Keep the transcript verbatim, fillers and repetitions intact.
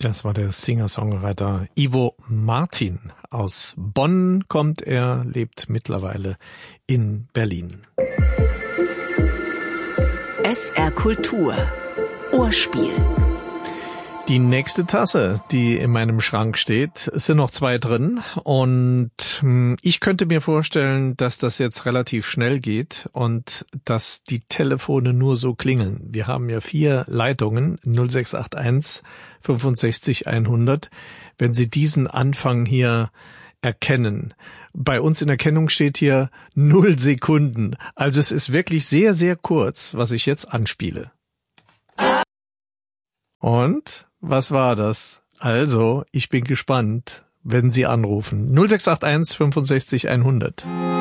Das war der Singer-Songwriter Ivo Martin. Aus Bonn kommt er, lebt mittlerweile in Berlin. S R Kultur. Ohrspiel. Die nächste Tasse, die in meinem Schrank steht, es sind noch zwei drin und ich könnte mir vorstellen, dass das jetzt relativ schnell geht und dass die Telefone nur so klingeln. Wir haben ja vier Leitungen, null sechs acht eins fünfundsechzig hundert. Wenn Sie diesen Anfang hier erkennen. Bei uns in Erkennung steht hier null Sekunden. Also es ist wirklich sehr, sehr kurz, was ich jetzt anspiele. Und was war das? Also, ich bin gespannt, wenn Sie anrufen. null sechs acht eins fünfundsechzig hundert.